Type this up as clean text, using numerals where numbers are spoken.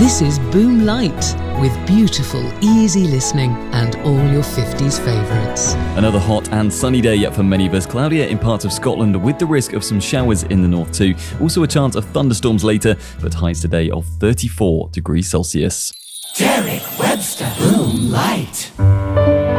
This is Boom Light, with beautiful, easy listening and all your 50s favourites. Another hot and sunny day yet for many of us. Cloudier in parts of Scotland with the risk of some showers in the north too. Also a chance of thunderstorms later, but highs today of 34 degrees Celsius. Derek Webster, Boom Light.